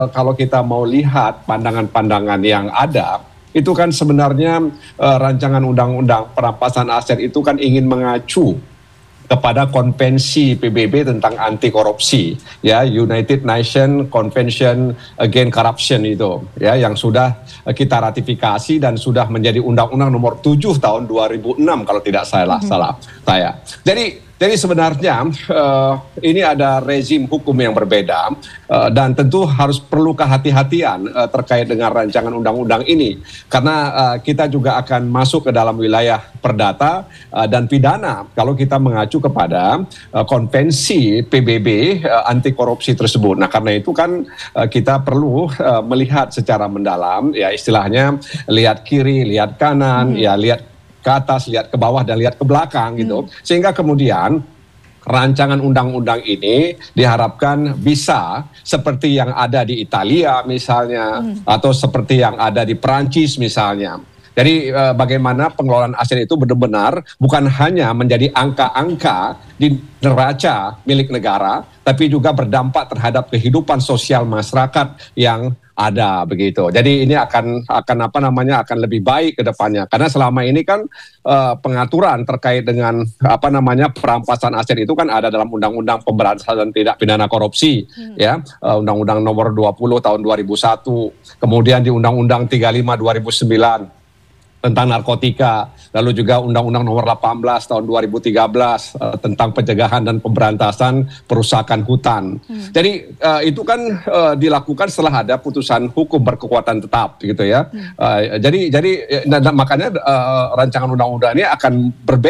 kalau kita mau lihat pandangan-pandangan yang ada, itu kan sebenarnya rancangan undang-undang perampasan aset itu kan ingin mengacu kepada konvensi PBB tentang anti korupsi, ya, United Nations Convention Against Corruption itu, ya, yang sudah kita ratifikasi dan sudah menjadi undang-undang nomor 7 tahun 2006 kalau tidak salah saya. Jadi sebenarnya ini ada rezim hukum yang berbeda dan tentu harus perlu kehati-hatian terkait dengan rancangan undang-undang ini karena kita juga akan masuk ke dalam wilayah perdata dan pidana kalau kita mengacu kepada konvensi PBB anti korupsi tersebut. Nah, karena itu kan kita perlu melihat secara mendalam, ya, istilahnya lihat kiri, lihat kanan, ya, lihat ke atas, lihat ke bawah, dan lihat ke belakang gitu. Sehingga kemudian rancangan undang-undang ini diharapkan bisa seperti yang ada di Italia misalnya, atau seperti yang ada di Perancis misalnya. Jadi bagaimana pengelolaan aset itu benar-benar bukan hanya menjadi angka-angka di neraca milik negara, tapi juga berdampak terhadap kehidupan sosial masyarakat yang ada begitu. Jadi ini akan lebih baik ke depannya karena selama ini kan pengaturan terkait dengan perampasan aset itu kan ada dalam Undang-Undang Pemberantasan Tindak Pidana Korupsi, ya, Undang-Undang Nomor 20 tahun 2001, kemudian di Undang-Undang 35 2009 tentang narkotika, lalu juga Undang-Undang Nomor 18 tahun 2013 tentang pencegahan dan pemberantasan perusakan hutan. Jadi itu kan dilakukan setelah ada putusan hukum berkekuatan tetap, gitu ya. Jadi makanya rancangan undang-undang ini akan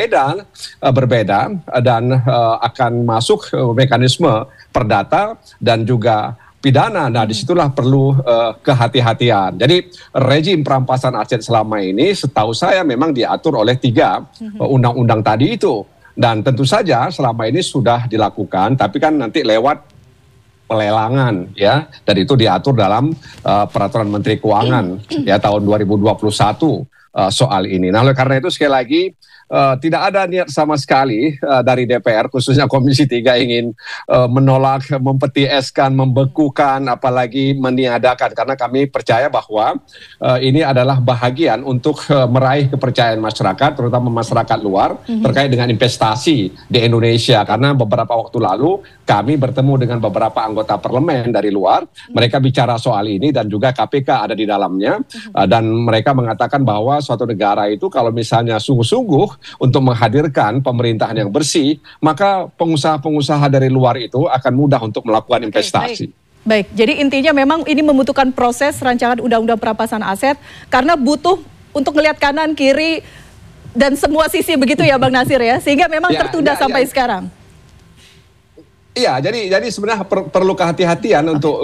berbeda dan akan masuk mekanisme perdata dan juga pidana. Nah, disitulah perlu kehati-hatian. Jadi rezim perampasan aset selama ini setahu saya memang diatur oleh 3 undang-undang tadi itu. Dan tentu saja selama ini sudah dilakukan, tapi kan nanti lewat pelelangan, ya. Dan itu diatur dalam Peraturan Menteri Keuangan ya tahun 2021 soal ini. Nah, oleh karena itu sekali lagi tidak ada niat sama sekali dari DPR, khususnya Komisi 3 ingin menolak, mempetieskan, membekukan, apalagi meniadakan. Karena kami percaya bahwa ini adalah bahagian untuk meraih kepercayaan masyarakat, terutama masyarakat luar, terkait dengan investasi di Indonesia. Karena beberapa waktu lalu kami bertemu dengan beberapa anggota parlemen dari luar, mereka bicara soal ini dan juga KPK ada di dalamnya, dan mereka mengatakan bahwa suatu negara itu kalau misalnya sungguh-sungguh untuk menghadirkan pemerintahan yang bersih, maka pengusaha-pengusaha dari luar itu akan mudah untuk melakukan investasi. Baik, jadi intinya memang ini membutuhkan proses rancangan undang-undang perampasan aset karena butuh untuk melihat kanan, kiri, dan semua sisi begitu ya Bang Nasir ya, sehingga memang tertunda sampai sekarang. Iya, jadi sebenarnya perlu kehati-hatian untuk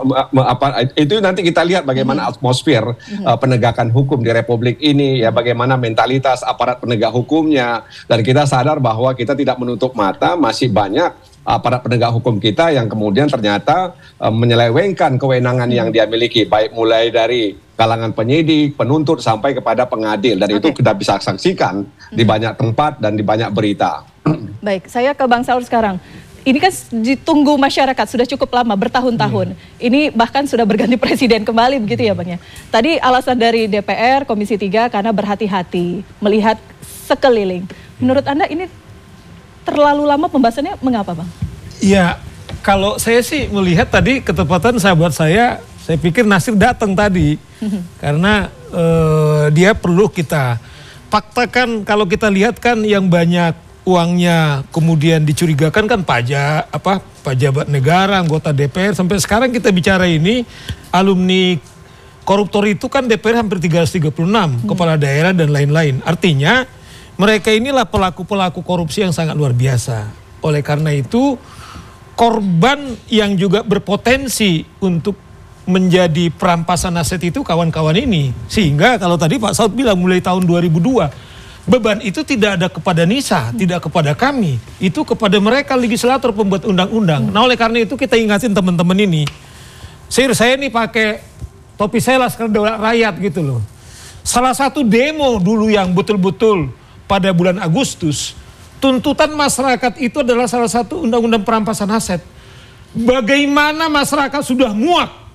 itu nanti kita lihat bagaimana atmosfer penegakan hukum di Republik ini, ya, bagaimana mentalitas aparat penegak hukumnya, dan kita sadar bahwa kita tidak menutup mata masih banyak aparat penegak hukum kita yang kemudian ternyata menyelewengkan kewenangan yang dia miliki, baik mulai dari kalangan penyidik, penuntut sampai kepada pengadil, dan itu kita bisa saksikan di banyak tempat dan di banyak berita. Baik, saya ke Bang Saur sekarang. Ini kan ditunggu masyarakat sudah cukup lama, bertahun-tahun. Ini bahkan sudah berganti presiden kembali begitu ya Bang ya. Tadi alasan dari DPR, Komisi 3 karena berhati-hati melihat sekeliling. Menurut Anda ini terlalu lama pembahasannya, mengapa Bang? Ya, kalau saya sih melihat tadi ketepatan sahabat saya pikir Nasir datang tadi. Karena dia perlu kita faktakan, kalau kita lihat kan yang banyak uangnya kemudian dicurigakan kan pejabat negara, anggota DPR. Sampai sekarang kita bicara ini, alumni koruptor itu kan DPR hampir 336, kepala daerah dan lain-lain. Artinya mereka inilah pelaku-pelaku korupsi yang sangat luar biasa. Oleh karena itu korban yang juga berpotensi untuk menjadi perampasan aset itu kawan-kawan ini. Sehingga kalau tadi Pak Saud bilang mulai tahun 2002, beban itu tidak ada kepada Nisa, tidak kepada kami. Itu kepada mereka legislator pembuat undang-undang. Nah, oleh karena itu kita ingatin teman-teman ini. Saya nih pakai topi saya Laskar Daulat Rakyat gitu loh. Salah satu demo dulu yang betul-betul pada bulan Agustus, tuntutan masyarakat itu adalah salah satu undang-undang perampasan aset. Bagaimana masyarakat sudah muak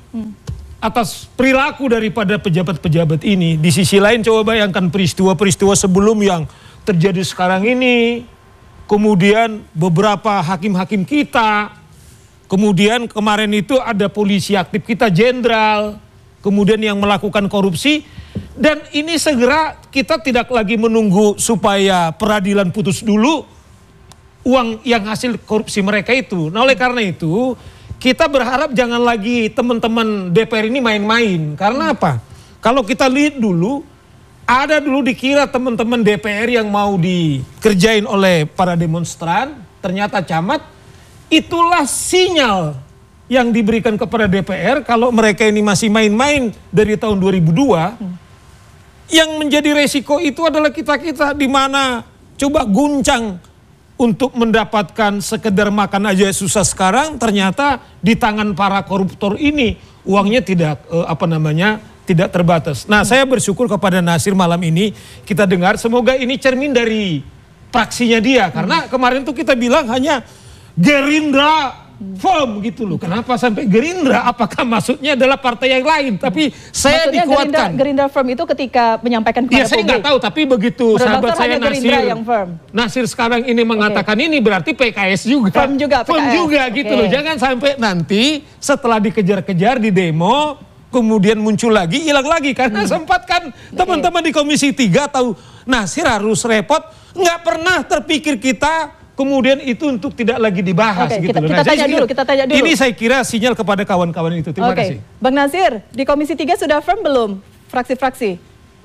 atas perilaku daripada pejabat-pejabat ini. Di sisi lain coba bayangkan peristiwa-peristiwa sebelum yang terjadi sekarang ini. Kemudian beberapa hakim-hakim kita. Kemudian kemarin itu ada polisi aktif kita, jenderal. Kemudian yang melakukan korupsi. Dan ini segera kita tidak lagi menunggu supaya peradilan putus dulu uang yang hasil korupsi mereka itu. Nah oleh karena itu kita berharap jangan lagi teman-teman DPR ini main-main. Karena apa? Kalau kita lihat dulu, ada dulu dikira teman-teman DPR yang mau dikerjain oleh para demonstran, ternyata camat, itulah sinyal yang diberikan kepada DPR kalau mereka ini masih main-main dari tahun 2002. Yang menjadi resiko itu adalah kita-kita di mana coba guncang untuk mendapatkan sekedar makan aja susah sekarang, ternyata di tangan para koruptor ini uangnya tidak tidak terbatas. Nah, saya bersyukur kepada Nasir malam ini kita dengar, semoga ini cermin dari praksinya dia, karena kemarin tuh kita bilang hanya Gerindra firm gitu loh. Kenapa sampai Gerindra? Apakah maksudnya adalah partai yang lain? Tapi saya maksudnya dikuatkan. Gerindra firm itu ketika menyampaikan kepada publik. Saya nggak tahu, tapi begitu sahabat saya Nasir sekarang ini mengatakan ini berarti PKS juga. Firm juga, PKS. Firm juga gitu loh. Jangan sampai nanti setelah dikejar-kejar di demo, kemudian muncul lagi, hilang lagi. Karena sempat kan teman-teman di Komisi 3 tahu Nasir harus repot. Nggak pernah terpikir kita kemudian itu untuk tidak lagi dibahas gitu. Kita tanya dulu. Ini saya kira sinyal kepada kawan-kawan itu. Terima kasih. Bang Nasir, di Komisi 3 sudah firm belum fraksi-fraksi?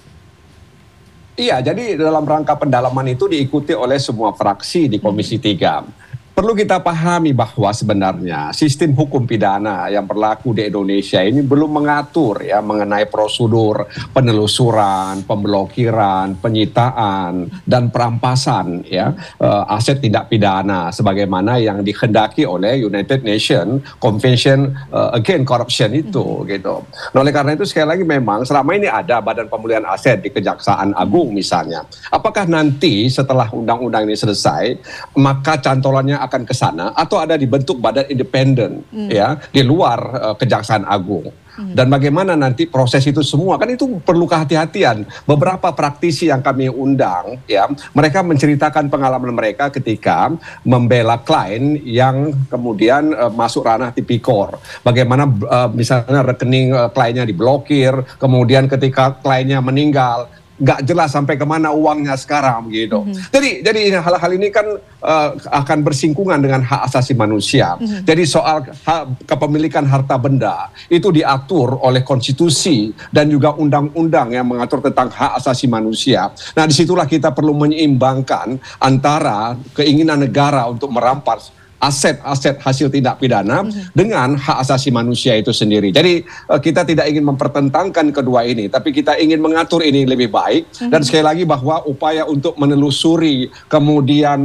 Iya, jadi dalam rangka pendalaman itu diikuti oleh semua fraksi di Komisi 3. Perlu kita pahami bahwa sebenarnya sistem hukum pidana yang berlaku di Indonesia ini belum mengatur ya mengenai prosedur penelusuran, pemblokiran, penyitaan dan perampasan ya aset tindak pidana sebagaimana yang dikehendaki oleh United Nations Convention Against Corruption itu gitu. Nah, oleh karena itu sekali lagi memang selama ini ada Badan Pemulihan Aset di Kejaksaan Agung misalnya. Apakah nanti setelah undang-undang ini selesai maka cantolannya akan ke sana atau ada dibentuk badan independen ya di luar Kejaksaan Agung. Dan bagaimana nanti proses itu semua kan itu perlu kehati-hatian. Beberapa praktisi yang kami undang ya, mereka menceritakan pengalaman mereka ketika membela klien yang kemudian masuk ranah tipikor. Bagaimana misalnya rekening kliennya diblokir, kemudian ketika kliennya meninggal nggak jelas sampai kemana uangnya sekarang gitu. Jadi hal-hal ini kan akan bersinggungan dengan hak asasi manusia. Jadi soal kepemilikan harta benda itu diatur oleh konstitusi dan juga undang-undang yang mengatur tentang hak asasi manusia. Nah, disitulah kita perlu menyeimbangkan antara keinginan negara untuk merampas aset-aset hasil tindak pidana dengan hak asasi manusia itu sendiri. Jadi kita tidak ingin mempertentangkan kedua ini, tapi kita ingin mengatur ini lebih baik. Dan sekali lagi bahwa upaya untuk menelusuri, kemudian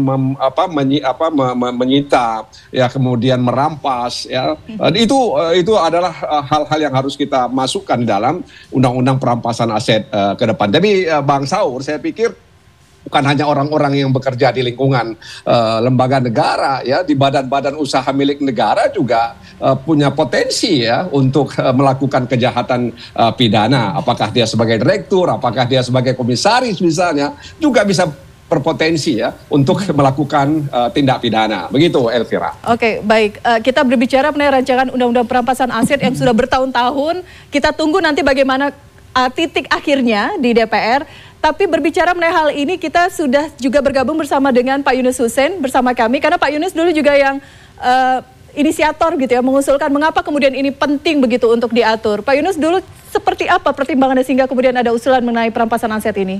menyita, ya kemudian merampas, ya itu adalah hal-hal yang harus kita masukkan dalam undang-undang perampasan aset ke depan. Tapi Bang Saur, saya pikir bukan hanya orang-orang yang bekerja di lingkungan lembaga negara, ya di badan-badan usaha milik negara juga punya potensi ya untuk melakukan kejahatan pidana. Apakah dia sebagai direktur, apakah dia sebagai komisaris misalnya, juga bisa berpotensi ya untuk melakukan tindak pidana. Begitu Elvira. Oke, baik. Kita berbicara mengenai rancangan undang-undang perampasan aset yang sudah bertahun-tahun. Kita tunggu nanti bagaimana titik akhirnya di DPR. Tapi berbicara mengenai hal ini, kita sudah juga bergabung bersama dengan Pak Yunus Hussein bersama kami. Karena Pak Yunus dulu juga yang inisiator gitu ya, mengusulkan mengapa kemudian ini penting begitu untuk diatur. Pak Yunus dulu seperti apa pertimbangannya sehingga kemudian ada usulan mengenai perampasan aset ini?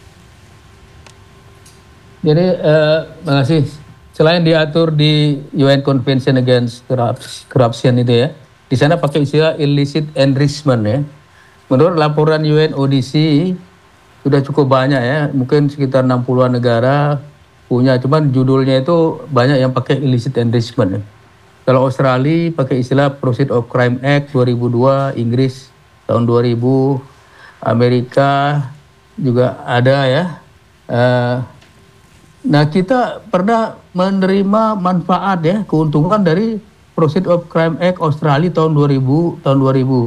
Jadi, makasih. Selain diatur di UN Convention Against Corruption itu ya, di sana pakai istilah illicit enrichment ya. Menurut laporan UNODC, sudah cukup banyak ya, mungkin sekitar 60-an negara punya, cuman judulnya itu banyak yang pakai illicit enrichment. Kalau Australia pakai istilah Proceeds of Crime Act 2002, Inggris tahun 2000, Amerika juga ada ya. Nah kita pernah menerima manfaat ya, keuntungan dari Proceed of Crime Act Australia tahun 2000.